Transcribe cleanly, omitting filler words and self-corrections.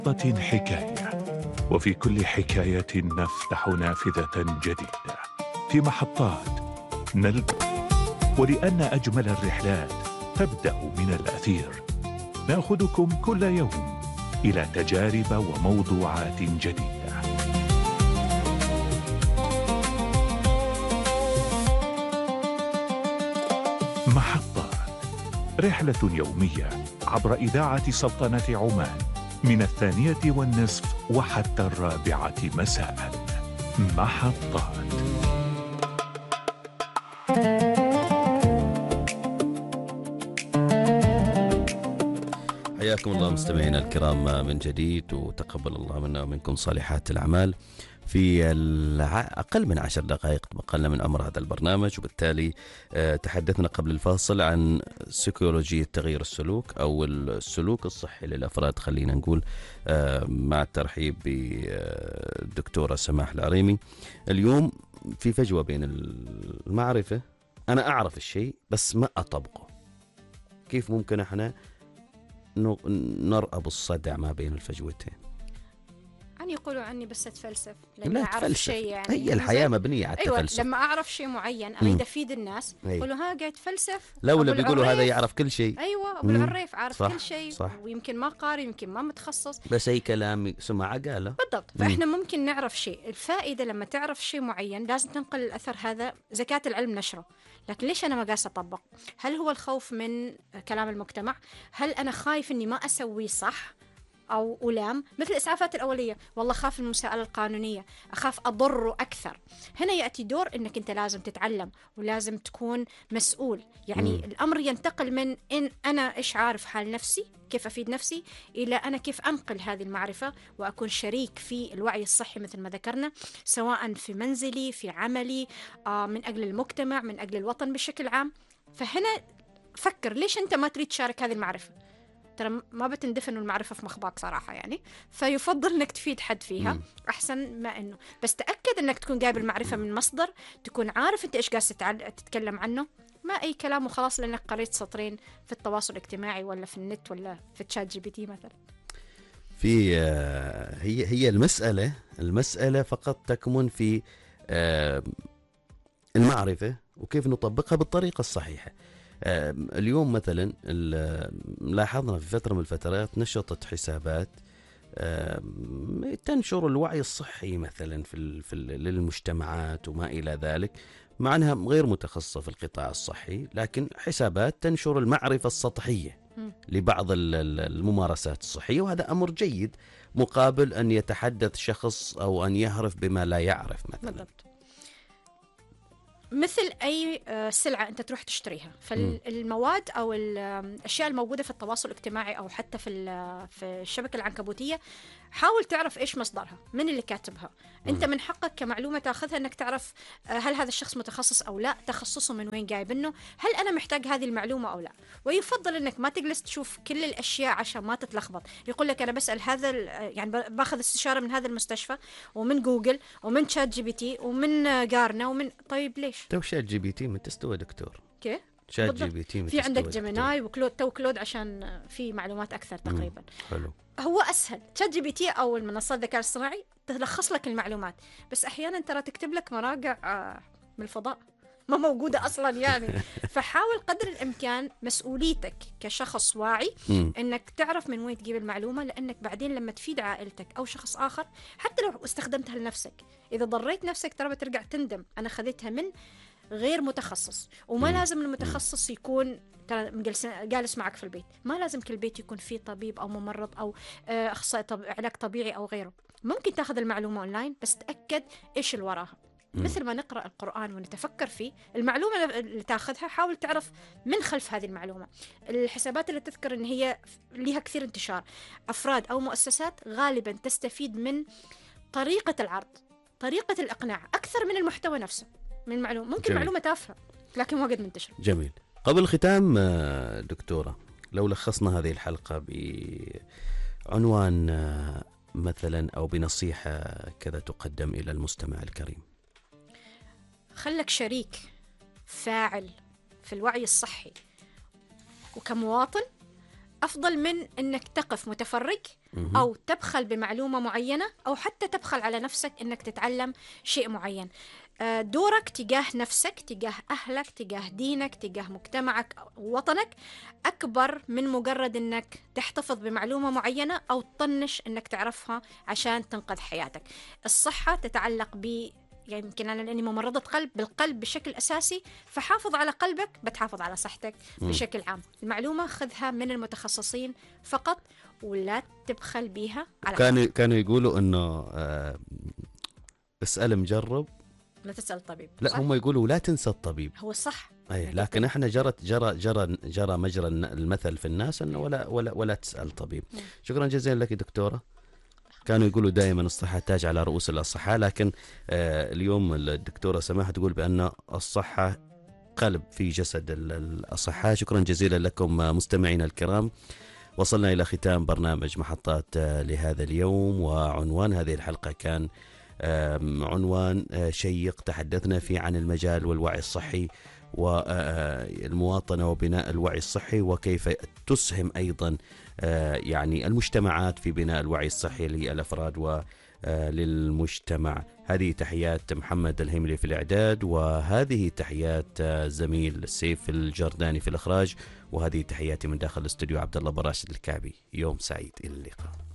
محطة حكاية، وفي كل حكاية نفتح نافذة جديدة. في محطات ولأن أجمل الرحلات تبدأ من الأثير، نأخذكم كل يوم إلى تجارب وموضوعات جديدة. محطات، رحلة يومية عبر إذاعة سلطنة عمان من 2:30 وحتى 4 مساء. محطات. حياكم الله مستمعينا الكرام من جديد، وتقبل الله منا ومنكم صالحات الأعمال. في أقل من 10 دقائق تبقلنا من أمر هذا البرنامج، وبالتالي تحدثنا قبل الفاصل عن سيكولوجية تغيير السلوك أو السلوك الصحي للأفراد، خلينا نقول، مع الترحيب بالدكتورة سماح العريمي. اليوم في فجوة بين المعرفة، أنا أعرف الشيء بس ما أطبقه. كيف ممكن احنا نرأب الصدع ما بين الفجوتين؟ يعني يقولوا عني بس أتفلسف، لا أعرف شيء يعني هي الحياة مبنية على التفلسف. أيوة، لما أعرف شيء معين أريد أفيد الناس، يقولوا ها قاعد تفلسف. لولا بيقولوا هذا يعرف كل شيء. أيوة، أبو العريف عارف كل شيء، صح. ويمكن ما قاري، يمكن ما متخصص، بس أي كلام سمع قاله. بالضبط. فإحنا ممكن نعرف شيء. الفائدة لما تعرف شيء معين لازم تنقل الأثر هذا، زكاة العلم نشره. لكن ليش أنا ما قاعد أطبق؟ هل هو الخوف من كلام المجتمع؟ هل أنا خايف إني ما أسوي صح أو ألام؟ مثل الإسعافات الأولية، والله خاف المساءلة القانونية، أخاف أضره أكثر. هنا يأتي دور إنك أنت لازم تتعلم ولازم تكون مسؤول. يعني الأمر ينتقل من إن أنا إيش عارف حال نفسي، كيف أفيد نفسي، إلى أنا كيف أنقل هذه المعرفة وأكون شريك في الوعي الصحي مثل ما ذكرنا، سواء في منزلي، في عملي، من أجل المجتمع، من أجل الوطن بشكل عام. فهنا فكر، ليش أنت ما تريد تشارك هذه المعرفة؟ ترى ما بتندفن المعرفة في مخباك صراحة يعني، فيفضل انك تفيد حد فيها احسن ما انه بس تأكد انك تكون جايب المعرفة من مصدر، تكون عارف انت ايش قاعد تتكلم عنه، ما اي كلام وخلاص لانك قريت سطرين في التواصل الاجتماعي ولا في النت ولا في تشات GPT مثلا. في هي المسألة فقط تكمن في المعرفة وكيف نطبقها بالطريقة الصحيحة. اليوم مثلا لاحظنا في فترة من الفترات نشطت حسابات تنشر الوعي الصحي مثلا للمجتمعات وما إلى ذلك، مع أنها غير متخصصة في القطاع الصحي، لكن حسابات تنشر المعرفة السطحية لبعض الممارسات الصحية، وهذا أمر جيد مقابل أن يتحدث شخص أو أن يهرف بما لا يعرف مثلا. بالضبط. مثل أي سلعة أنت تروح تشتريها، فالمواد أو الأشياء الموجودة في التواصل الاجتماعي أو حتى في الشبكة العنكبوتية، حاول تعرف إيش مصدرها، من اللي كاتبها. أنت من حقك كمعلومة تأخذها أنك تعرف هل هذا الشخص متخصص أو لا، تخصصه من وين جايب منه، هل أنا محتاج هذه المعلومة أو لا. ويفضل أنك ما تجلس تشوف كل الأشياء عشان ما تتلخبط. يقول لك أنا بسأل هذا يعني باخذ استشارة من هذا المستشفى ومن جوجل ومن تشات GPT ومن جارنا ومن، طيب ليش؟ تو شات GPT من تستوى دكتور. كيف؟ شات GPT في عندك جيميناي وكلود، كلود عشان في معلومات أكثر تقريبا. حلو. هو أسهل. تشات GPT أو المنصات الذكاء الصناعي تلخص لك المعلومات، بس أحيانا ترى تكتب لك مراجع من الفضاء ما موجودة أصلا يعني. فحاول قدر الإمكان، مسؤوليتك كشخص واعي أنك تعرف من وين تجيب المعلومة، لأنك بعدين لما تفيد عائلتك أو شخص آخر، حتى لو استخدمتها لنفسك، إذا ضريت نفسك ترى بترجع تندم أنا خذيتها من غير متخصص. وما لازم المتخصص يكون جالس معك في البيت، ما لازم كل بيت يكون فيه طبيب أو ممرض أو أخصائي علاج طبيعي أو غيره. ممكن تاخذ المعلومة أونلاين، بس تأكد إيش اللي وراها. مثل ما نقرأ القرآن ونتفكر فيه، المعلومة اللي تاخذها حاول تعرف من خلف هذه المعلومة. الحسابات اللي تذكر إن هي لها كثير انتشار، أفراد أو مؤسسات غالبا تستفيد من طريقة العرض، طريقة الإقناع أكثر من المحتوى نفسه من المعلومة. ممكن جميل. معلومة تافهة لكن واجد منتشرة. جميل. قبل الختام دكتورة، لو لخصنا هذه الحلقة بعنوان مثلا أو بنصيحة كذا تقدم إلى المستمع الكريم. خلك شريك فاعل في الوعي الصحي، وكمواطن أفضل من أنك تقف متفرج أو تبخل بمعلومة معينة، أو حتى تبخل على نفسك أنك تتعلم شيء معين. دورك تجاه نفسك، تجاه أهلك، تجاه دينك، تجاه مجتمعك ووطنك أكبر من مجرد أنك تحتفظ بمعلومة معينة أو تطنش أنك تعرفها عشان تنقذ حياتك. الصحة تتعلق يعني يمكن أنا لأني ممرضة قلب، بالقلب بشكل أساسي، فحافظ على قلبك بتحافظ على صحتك بشكل عام. المعلومة خذها من المتخصصين فقط، ولا تبخل بيها على كانوا يقولوا إنه اسأل مجرب لا تسأل الطبيب. لا صح؟ هم يقولوا لا تنسى الطبيب. هو صح. أي لكن احنا جرى مجرى المثل في الناس انه ولا تسأل طبيب. شكرا جزيلا لك دكتورة. كانوا يقولوا دائما الصحة تاج على رؤوس الأصحاء، لكن اليوم الدكتورة سماح تقول بأن الصحة قلب في جسد الأصحاء. شكرا جزيلا لكم مستمعينا الكرام. وصلنا إلى ختام برنامج محطات لهذا اليوم، وعنوان هذه الحلقة كان عنوان شيق تحدثنا فيه عن المجال والوعي الصحي والمواطنة وبناء الوعي الصحي، وكيف تسهم أيضا يعني المجتمعات في بناء الوعي الصحي للأفراد وللمجتمع. هذه تحيات محمد الهيملي في الإعداد، وهذه تحيات زميل سيف الجرداني في الإخراج، وهذه تحياتي من داخل الاستوديو عبد الله براشد الكعبي. يوم سعيد، إلى اللقاء.